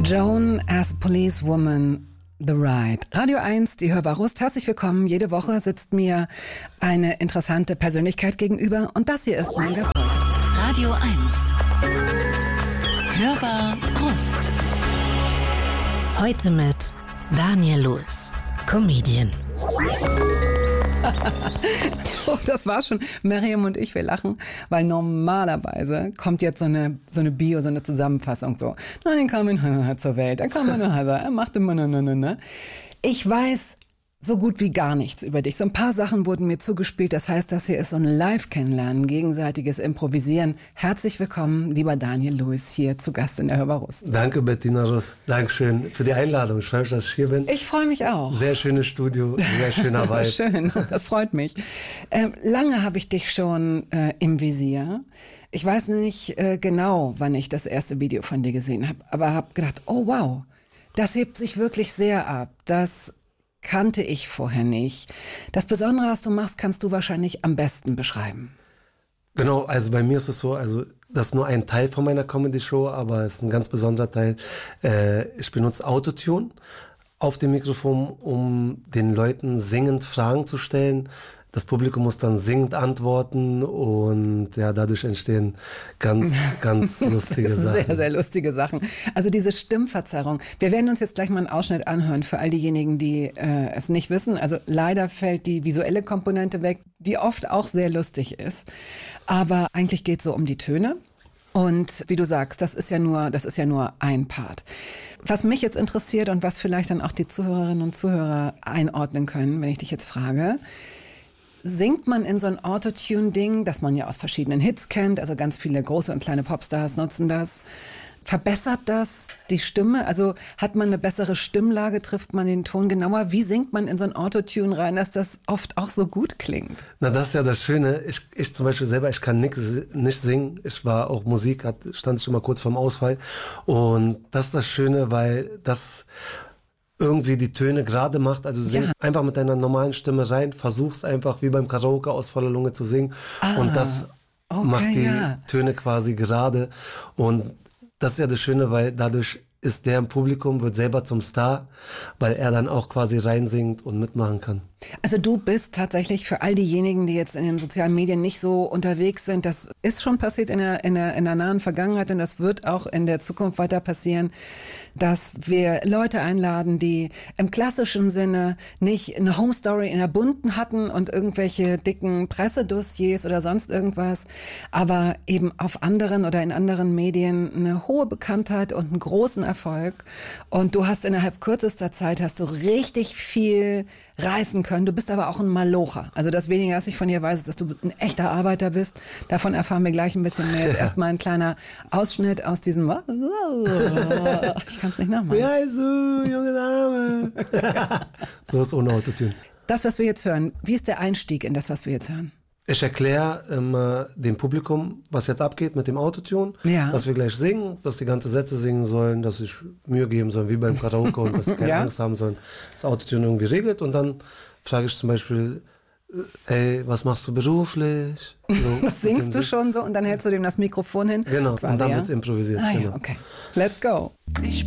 Joan as a Policewoman, The Ride. Radio 1, die Hörbar Rust. Herzlich willkommen. Jede Woche sitzt mir eine interessante Persönlichkeit gegenüber. Und das hier ist mein Gast heute. Radio 1. Hörbar Rust. Heute mit Daniel Lewis, Comedian. Oh, das war schon. Miriam und ich, wir lachen, weil normalerweise kommt jetzt so eine Bio, so eine Zusammenfassung so. Dann kam er zur Welt, dann kam er machte ne. Ich weiß so gut wie gar nichts über dich. So ein paar Sachen wurden mir zugespielt. Das heißt, das hier ist so ein Live-Kennenlernen, gegenseitiges Improvisieren. Herzlich willkommen, lieber Daniel Lewis, hier zu Gast in der Hörbar Rust. Danke, Bettina Rust. Dankeschön für die Einladung. Ich freue mich, dass ich hier bin. Ich freue mich auch. Sehr schönes Studio, sehr schöner Vibe. Schön, das freut mich. Lange habe ich dich schon im Visier. Ich weiß nicht genau, wann ich das erste Video von dir gesehen habe, aber habe gedacht, oh wow, das hebt sich wirklich sehr ab. Das kannte ich vorher nicht. Das Besondere, was du machst, kannst du wahrscheinlich am besten beschreiben. Genau, also bei mir ist es so, also das ist nur ein Teil von meiner Comedy-Show, aber es ist ein ganz besonderer Teil. Ich benutze Autotune auf dem Mikrofon, um den Leuten singend Fragen zu stellen. Das Publikum muss dann singend antworten und ja, dadurch entstehen ganz lustige Sachen. Sehr, sehr lustige Sachen. Also diese Stimmverzerrung. Wir werden uns jetzt gleich mal einen Ausschnitt anhören für all diejenigen, die es nicht wissen. Also leider fällt die visuelle Komponente weg, die oft auch sehr lustig ist. Aber eigentlich geht es so um die Töne. Und wie du sagst, das ist ja nur ein Part. Was mich jetzt interessiert und was vielleicht dann auch die Zuhörerinnen und Zuhörer einordnen können, wenn ich dich jetzt frage: Singt man in so ein Autotune-Ding, das man ja aus verschiedenen Hits kennt, also ganz viele große und kleine Popstars nutzen das. Verbessert das die Stimme? Also hat man eine bessere Stimmlage, trifft man den Ton genauer? Wie singt man in so ein Autotune rein, dass das oft auch so gut klingt? Na, das ist ja das Schöne. Ich zum Beispiel selber, ich kann nicht singen. Ich war auch Musik, stand schon mal kurz vorm Ausfall. Und das ist das Schöne, weil das irgendwie die Töne gerade macht, also du singst einfach mit deiner normalen Stimme rein, versuchst einfach wie beim Karaoke aus voller Lunge zu singen und das macht die Töne quasi gerade und das ist ja das Schöne, weil dadurch ist der im Publikum, wird selber zum Star, weil er dann auch quasi reinsingt und mitmachen kann. Also du bist tatsächlich für all diejenigen, die jetzt in den sozialen Medien nicht so unterwegs sind, das ist schon passiert in der nahen Vergangenheit und das wird auch in der Zukunft weiter passieren, dass wir Leute einladen, die im klassischen Sinne nicht eine Home Story in der bunten hatten und irgendwelche dicken Pressedossiers oder sonst irgendwas, aber eben auf anderen oder in anderen Medien eine hohe Bekanntheit und einen großen Erfolg. Und du hast innerhalb kürzester Zeit richtig viel reißen können. Du bist aber auch ein Malocher. Also das Wenige, was ich von dir weiß, ist, dass du ein echter Arbeiter bist. Davon erfahren wir gleich ein bisschen mehr. Jetzt erstmal ein kleiner Ausschnitt aus diesem ich kann es nicht nachmachen. Wie heißt du, junge Dame? So ist ohne Autotune. Das, was wir jetzt hören, wie ist der Einstieg in das, was wir jetzt hören? Ich erkläre dem Publikum, was jetzt abgeht mit dem Autotune, dass wir gleich singen, dass die ganze Sätze singen sollen, dass sie Mühe geben sollen, wie beim Karaoke und dass sie keine Angst haben sollen, das Autotune irgendwie regelt. Und dann frage ich zum Beispiel, hey, was machst du beruflich? So, das singst du schon so und dann hältst du dem das Mikrofon hin? Genau, quasi, und dann wird's improvisiert. Genau. Okay, let's go.